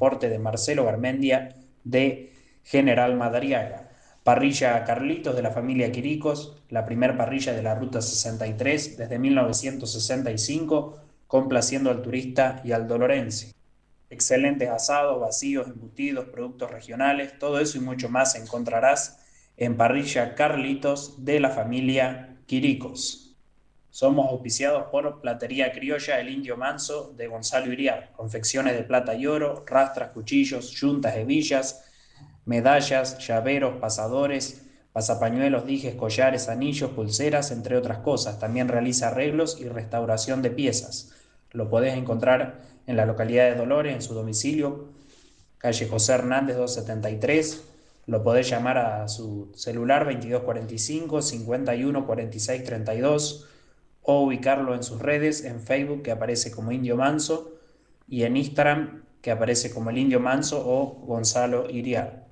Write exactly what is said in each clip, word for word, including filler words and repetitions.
transporte de Marcelo Garmendia de General Madariaga. Parrilla Carlitos de la familia Quiricos, la primer parrilla de la Ruta sesenta y tres desde mil novecientos sesenta y cinco, complaciendo al turista y al dolorense. Excelentes asados, vacíos, embutidos, productos regionales, todo eso y mucho más encontrarás en Parrilla Carlitos de la familia Quiricos. Somos auspiciados por Platería Criolla El Indio Manso de Gonzalo Iriar, confecciones de plata y oro, rastras, cuchillos, yuntas, hebillas, medallas, llaveros, pasadores, pasapañuelos, dijes, collares, anillos, pulseras, entre otras cosas. También realiza arreglos y restauración de piezas. Lo podés encontrar en la localidad de Dolores, en su domicilio, calle José Hernández doscientos setenta y tres. Lo podés llamar a su celular veintidós cuarenta y cinco, cincuenta y uno, cuarenta y seis, treinta y dos o ubicarlo en sus redes, en Facebook que aparece como Indio Manso y en Instagram que aparece como el Indio Manso o Gonzalo Iriar.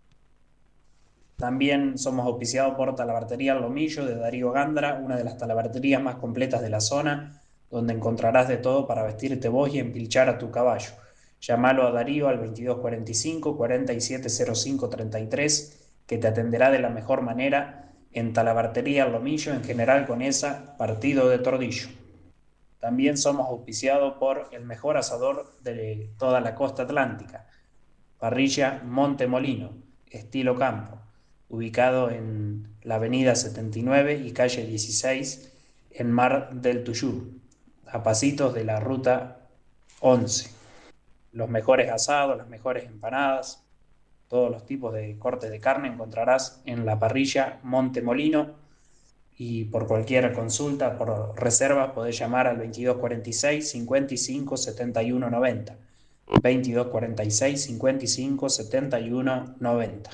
También somos auspiciados por Talabartería El Lomillo de Darío Gandra, una de las talabarterías más completas de la zona, donde encontrarás de todo para vestirte vos y empilchar a tu caballo. Llámalo a Darío al veintidós cuarenta y cinco, cuarenta y siete cero cinco, treinta y tres, que te atenderá de la mejor manera en Talabartería El Lomillo, en General Conesa, partido de Tordillo. También somos auspiciados por el mejor asador de toda la costa atlántica, Parrilla Montemolino, estilo campo, ubicado en la avenida setenta y nueve y calle dieciséis, en Mar del Tuyú, a pasitos de la ruta once. Los mejores asados, las mejores empanadas, todos los tipos de cortes de carne encontrarás en la Parrilla Montemolino, y por cualquier consulta, por reserva, podés llamar al veintidós cuarenta y seis, cincuenta y cinco, setenta y uno noventa. veintidós cuarenta y seis, cincuenta y cinco, setenta y uno noventa.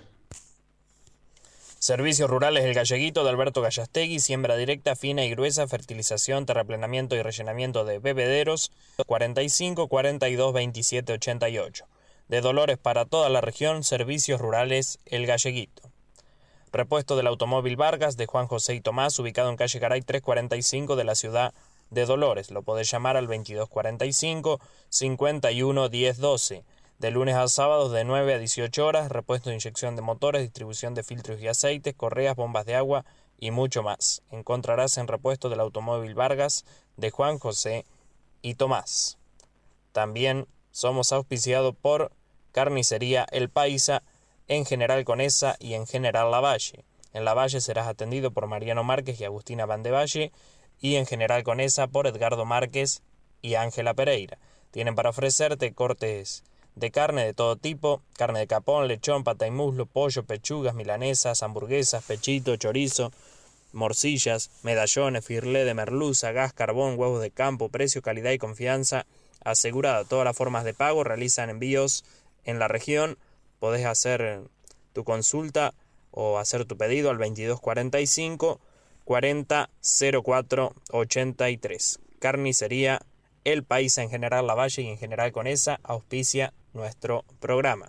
Servicios Rurales El Galleguito de Alberto Gallastegui, siembra directa, fina y gruesa, fertilización, terraplenamiento y rellenamiento de bebederos, cuarenta y cinco, cuarenta y dos, veintisiete, ochenta y ocho. De Dolores para toda la región, Servicios Rurales El Galleguito. Repuesto del automóvil Vargas de Juan José y Tomás, ubicado en calle Garay trescientos cuarenta y cinco de la ciudad de Dolores. Lo podés llamar al veintidós cuarenta y cinco, cincuenta y uno, diez, doce. De lunes a sábados de nueve a dieciocho horas, repuesto de inyección de motores, distribución de filtros y aceites, correas, bombas de agua y mucho más. Encontrarás en Repuesto del Automóvil Vargas de Juan José y Tomás. También somos auspiciados por Carnicería El Paisa, en General Conesa y en General Lavalle. En Lavalle serás atendido por Mariano Márquez y Agustina Van de Valle, y en General Conesa por Edgardo Márquez y Ángela Pereira. Tienen para ofrecerte cortes de carne de todo tipo, carne de capón, lechón, pata y muslo, pollo, pechugas, milanesas, hamburguesas, pechito, chorizo, morcillas, medallones, firlé de merluza, gas, carbón, huevos de campo, precio, calidad y confianza asegurada. Todas las formas de pago, realizan envíos en la región. Podés hacer tu consulta o hacer tu pedido al veintidós cuarenta y cinco, cuarenta, cero cuatro, ochenta y tres. Carnicería El Paisa en General Lavalle y en General Conesa auspicia nuestro programa.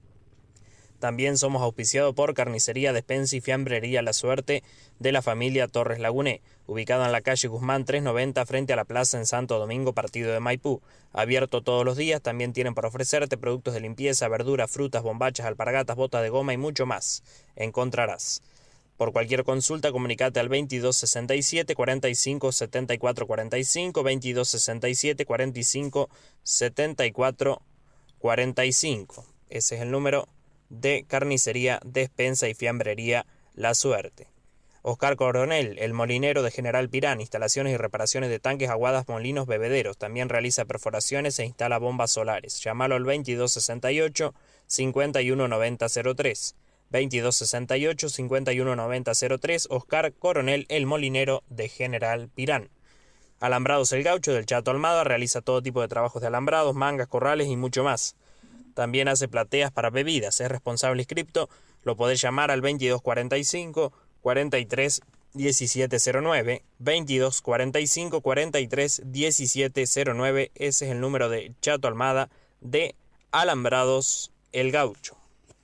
También somos auspiciados por Carnicería, Despensa y Fiambrería La Suerte de la familia Torres Laguné, ubicado en la calle Guzmán trescientos noventa frente a la plaza en Santo Domingo, partido de Maipú. Abierto todos los días. También tienen para ofrecerte productos de limpieza, verduras, frutas, bombachas, alpargatas, botas de goma y mucho más. Encontrarás. Por cualquier consulta, comunicate al veintidós sesenta y siete, cuarenta y cinco, setenta y cuatro cuarenta y cinco, veintidós sesenta y siete, cuarenta y cinco, setenta y cuatro cuarenta y cinco. Ese es el número de Carnicería, Despensa y Fiambrería La Suerte. Oscar Coronel, el molinero de General Pirán, instalaciones y reparaciones de tanques, aguadas, molinos, bebederos. También realiza perforaciones e instala bombas solares. Llámalo al veintidós sesenta y ocho, cincuenta y uno noventa cero tres. veintidós sesenta y ocho, cincuenta y uno noventa cero tres. Oscar Coronel, el molinero de General Pirán. Alambrados El Gaucho del Chato Almada, realiza todo tipo de trabajos de alambrados, mangas, corrales y mucho más. También hace plateas para bebidas, es responsable inscripto. Lo podés llamar al veintidós cuarenta y cinco, cuarenta y tres, diecisiete cero nueve, veintidós cuarenta y cinco, cuarenta y tres, diecisiete cero nueve. Ese es el número de Chato Almada de Alambrados El Gaucho.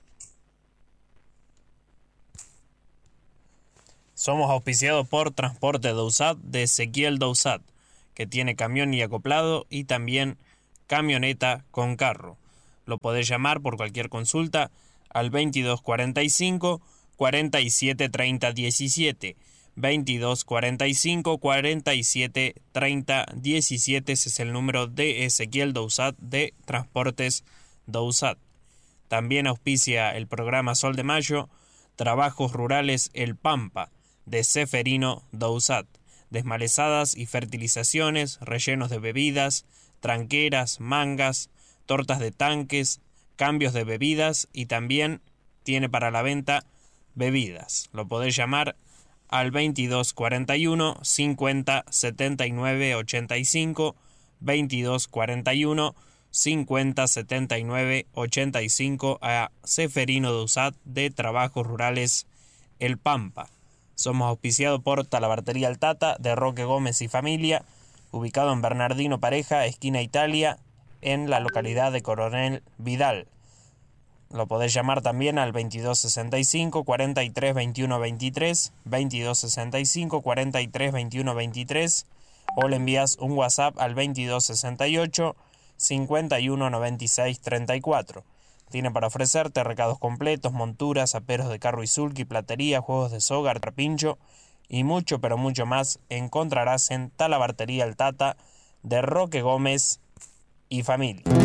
Somos auspiciados por Transporte Dousat de Ezequiel Dousat, que tiene camión y acoplado y también camioneta con carro. Lo podés llamar por cualquier consulta al veintidós cuarenta y cinco, cuarenta y siete treinta diecisiete. veintidós cuarenta y cinco, cuarenta y siete treinta diecisiete. Ese es el número de Ezequiel Dousat de Transportes Dousat. También auspicia el programa Sol de Mayo, Trabajos Rurales El Pampa, de Seferino Dousat. Desmalezadas y fertilizaciones, rellenos de bebidas, tranqueras, mangas, tortas de tanques, cambios de bebidas y también tiene para la venta bebidas. Lo podés llamar al veintidós cuarenta y uno, cincuenta setenta y nueve ochenta y cinco, veintidós cuarenta y uno, cincuenta setenta y nueve ochenta y cinco a Seferino Dousat de Trabajos Rurales El Pampa. Somos auspiciados por Talabartería El Tata de Roque Gómez y familia, ubicado en Bernardino Pareja, esquina Italia, en la localidad de Coronel Vidal. Lo podés llamar también al veintidós sesenta y cinco, cuarenta y tres veintiuno veintitrés, veintidós sesenta y cinco, cuarenta y tres veintiuno veintitrés, o le envías un WhatsApp al veintidós sesenta y ocho, cincuenta y uno noventa y seis treinta y cuatro. Tiene para ofrecerte recados completos, monturas, aperos de carro y sulky, platería, juegos de soga, trapincho y mucho, pero mucho más encontrarás en Talabartería El Tata de Roque Gómez y familia.